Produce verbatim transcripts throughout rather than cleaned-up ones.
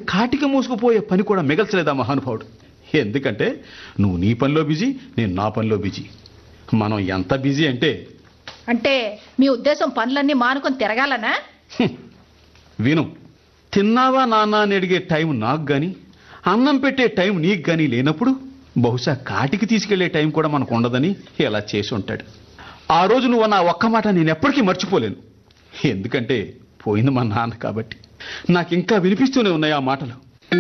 కాటిక మూసుకుపోయే పని కూడా మిగల్చలేదా మహానుభావుడు. ఎందుకంటే నువ్వు నీ పనిలో బిజీ, నేను నా పనిలో బిజీ. మనం ఎంత బిజీ అంటే అంటే మీ ఉద్దేశం పనులన్నీ మానుకొని తిరగాలనా? విను, తిన్నావా నాన్న అని అడిగే టైం నాకు గాని, అన్నం పెట్టే టైం నీకు గాని లేనప్పుడు బహుశా కాటికి తీసుకెళ్లే టైం కూడా మనకు ఉండదని ఇలా చేసి ఉంటాడు. ఆ రోజు నువ్వు నా ఒక్క మాట నేను ఎప్పటికీ మర్చిపోలేను. ఎందుకంటే పోయింది మా నాన్న కాబట్టి. నాకు ఇంకా వినిపిస్తూనే ఉన్నాయి ఆ మాటలు.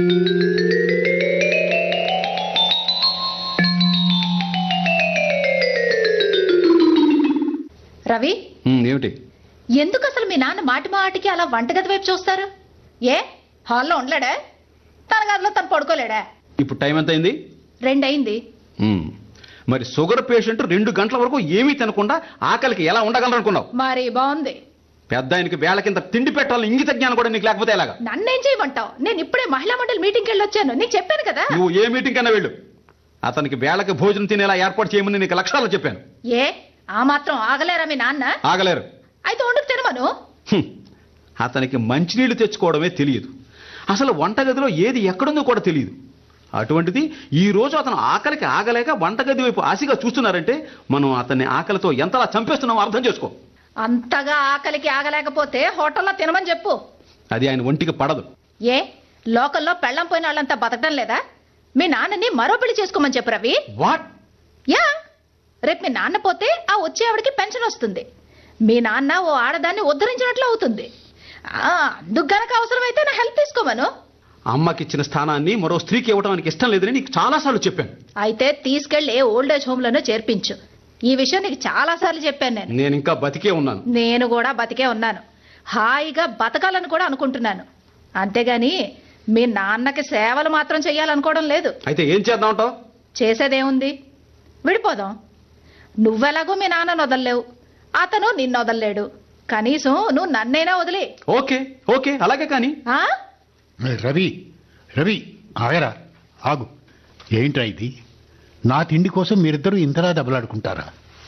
రవి, ఏమిటి? ఎందుకు అసలు మీ నాన్న మాటి మాటికి అలా వంటగది వైపు చూస్తారు? ఏ హాల్లో ఉండలేడా? తన గదిలో తను పడుకోలేడా? ఇప్పుడు టైం ఎంత అయింది? రెండయింది. మరి షుగర్ పేషెంట్ రెండు గంటల వరకు ఏమీ తినకుండా ఆకలికి ఎలా ఉండగలరనుకున్నావు? మరి బాగుంది. పెద్ద ఆయనకి వేళ కింద తిండి పెట్టాలని ఇంగిత జ్ఞానం కూడా నీకు లేకపోతే ఎలాగా? నన్నేం చేయమంటావు? నేను ఇప్పుడే మహిళా మండలి మీటింగ్కి వెళ్ళి వచ్చాను. నీకు చెప్పాను కదా. నువ్వు ఏ మీటింగ్ కన్నా వెళ్ళు. అతనికి వేళకి భోజనం తినేలా ఏర్పాటు చేయమని నీకు లక్షణాలు చెప్పాను. ఏ ఆ మాత్రం ఆగలేరా మీ నాన్న? ఆగలేరు. అయితే వండుకు తినమను. అతనికి మంచినీళ్లు తెచ్చుకోవడమే తెలియదు. అసలు వంటగదిలో ఏది ఎక్కడుందో కూడా తెలియదు. అటువంటిది ఈ రోజు అతను ఆకలికి ఆగలేక వంటగది వైపు ఆశగా చూస్తున్నారంటే మనం అతన్ని ఆకలితో ఎంతలా చంపేస్తున్నామో అర్థం చేసుకో. అంతగా ఆకలికి ఆగలేకపోతే హోటల్లో తినమని చెప్పు. అది ఆయన ఒంటికి పడదు. ఏ లోకల్లో పెళ్ళం పోయిన వాళ్ళంతా బతకడం లేదా? మీ నాన్నని మరో పెళ్లి చేసుకోమని చెప్పు రవి. వాట్? యా, రేపు మీ నాన్న పోతే ఆ వచ్చే ఆవిడకి పెన్షన్ వస్తుంది. మీ నాన్న ఓ ఆడదాన్ని ఉద్ధరించినట్లు అవుతుంది. అందుకు గనక అవసరమైతే నా హెల్ప్ తీసుకోమను. అమ్మకిచ్చిన స్థానాన్ని మరో స్త్రీకి ఇవ్వడానికి ఇష్టం లేదని నీకు చాలాసార్లు చెప్పాను. అయితే తీసుకెళ్లి ఓల్డ్ ఏజ్ హోమ్ లోనే చేర్పించు. ఈ విషయం నీకు చాలా సార్లు చెప్పాను. నేను నేను ఇంకా బతికే ఉన్నాను. నేను కూడా బతికే ఉన్నాను. హాయిగా బతకాలని కూడా అనుకుంటున్నాను. అంతేగాని మీ నాన్నకి సేవలు మాత్రం చెయ్యాలనుకోవడం లేదు. అయితే ఏం చేద్దామంటావు? చేసేదేముంది, విడిపోదాం. నువ్వెలాగో మీ నాన్నను వదలలేవు, అతను నిన్ను వదలలేడు. కనీసం నువ్వు నన్నైనా వదిలే. ఓకే ఓకే అలాగే. కానీ రవి రవి ఆగరా, ఆగు. ఏంట్రా ఇది? నా తిండి కోసం మీరిద్దరూ ఇంతలా దెబ్బలాడుకుంటారా?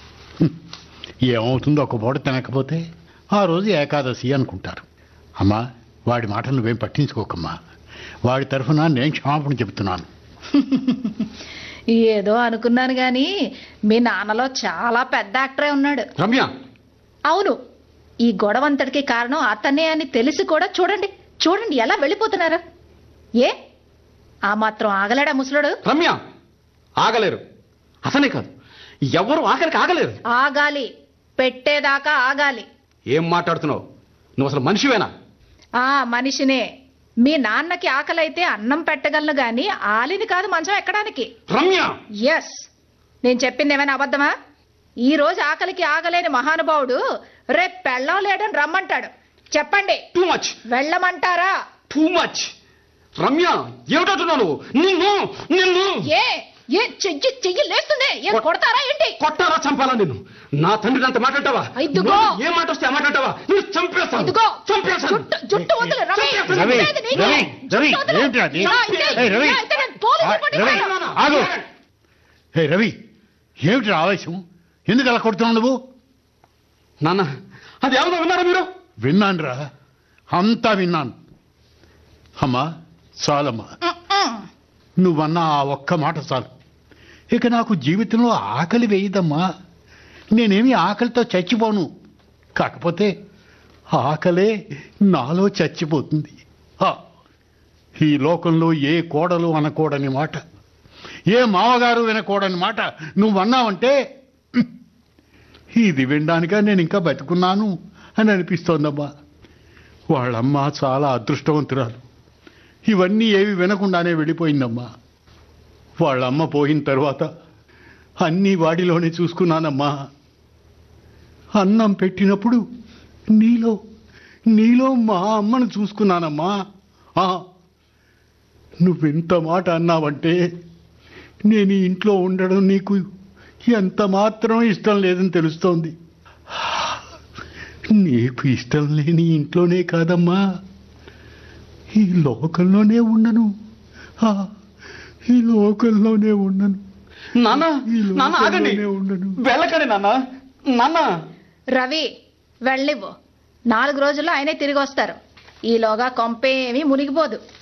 ఏమవుతుందో ఒక పూట తినకపోతే ఆ రోజు ఏకాదశి అనుకుంటారు. అమ్మా, వాడి మాటలు నువ్వేం పట్టించుకోకమ్మా. వాడి తరఫున నేను క్షమాపణ చెబుతున్నాను. ఏదో అనుకున్నాను గాని మీ నాన్నలో చాలా పెద్ద యాక్టరే ఉన్నాడు. రమ్య, అవును, ఈ గొడవంతటికి కారణం అతనే అని తెలిసి కూడా చూడండి చూడండి ఎలా వెళ్ళిపోతున్నారా? ఏ ఆ మాత్రం ఆగలేడా ముసలుడు? రమ్య, ఆగలేరు. అతనే కాదు, ఎవరు ఆఖరికి ఆగలేరు. ఆగాలి, పెట్టేదాకా ఆగాలి. ఏం మాట్లాడుతున్నావు? నువ్వు అసలు మనిషివేనా? ఆ మనిషినే. మీ నాన్నకి ఆకలైతే అన్నం పెట్టగలను గాని ఆలిని కాదు మంచం ఎక్కడానికి. రమ్య, ఎస్, నేను చెప్పింది ఏమైనా అబద్ధమా? ఈ రోజు ఆకలికి ఆగలేని మహానుభావుడు రేపు పెళ్ళం లేడని రమ్మంటాడు. చెప్పండి, too much. వెళ్ళమంటారా? Too much. Ramya, ఏమిటంటున్నావు? నిన్ను నిన్ను ఏ ఏ చెయ్యి చెయ్యి లేస్తుంది. ఏం కొడతారా ఏంటి? కొట్టారా చంపాలా? నిన్ను నా తండ్రి అంత మాట్లాడతావా? ఇదిగో, ఏ మాట వస్తే ఆ మాట్లాడతావా? నువ్వు చంపేస్తాను. ఇదిగో, చంపేస్తాను. జుట్టు జుట్టు వదిలే రవి. రవి, లేదు నీకు. రవి, రవి, జుట్టు వదిలే. ఏంటి అది? నా ఇదే, ఏయ్, రవి. నా అయితే నేను పోలీసులు రవి, పట్టుకుంటాను. ఆగు. హే రవి, ఏమిటి ఆవేశం? ఎందుకు అలా కొడుతున్నావు నువ్వు? నాన్న, అది ఎవరో విన్నారా మీరు? విన్నానురా, అంతా విన్నాను. అమ్మా చాలమ్మా, నువ్వన్నా ఆ ఒక్క మాట చాలు. ఇక నాకు జీవితంలో ఆకలి వేయదమ్మా. నేనేమి ఆకలితో చచ్చిపోను. కాకపోతే ఆకలే నాలో చచ్చిపోతుంది. ఈ లోకంలో ఏ కోడలు అనకూడని మాట, ఏ మామగారు వినకూడని మాట నువ్వన్నావంటే ఇది వినడానిక నేను ఇంకా బతుకున్నాను అని అనిపిస్తోందమ్మా. వాళ్ళమ్మ చాలా అదృష్టవంతురాలు. ఇవన్నీ ఏవి వినకుండానే వెళ్ళిపోయిందమ్మా. వాళ్ళమ్మ పోయిన తర్వాత అన్నీ వాడిలోనే చూసుకున్నానమ్మా. అన్నం పెట్టినప్పుడు నీలో నీలో మా అమ్మను చూసుకున్నానమ్మా. నువ్వెంత మాట అన్నావంటే నేను ఇంట్లో ఉండడం నీకు ఎంత మాత్రం ఇష్టం లేదని తెలుస్తోంది. నీకు ఇష్టం లేని ఇంట్లోనే కాదమ్మా, ఈ లోకంలోనే ఉండను. ఈ లోకంలోనే ఉండను. నాన్న, నాన్న ఆగండి, వెళ్ళకండి నాన్న. నాన్న. రవి, వెళ్ళివ్వు. నాలుగు రోజుల్లో ఆయనే తిరిగి వస్తారు. ఈలోగా కొంపేమీ మునిగిపోదు.